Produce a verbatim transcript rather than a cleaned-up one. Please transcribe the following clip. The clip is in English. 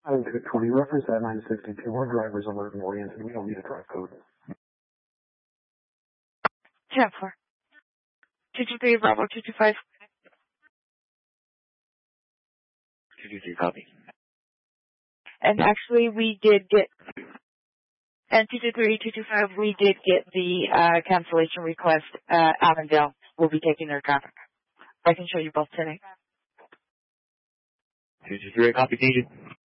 I took twenty, reference that nine sixty-two. Our driver's alert and oriented. We don't need a drive code. ten four. two two three, Bravo two two five. two two three, copy. And actually, we did get, and two two three, two two five, we did get the uh, cancellation request. Uh, Avondale will be taking their traffic. I can show you both today. two two three, copy, agent.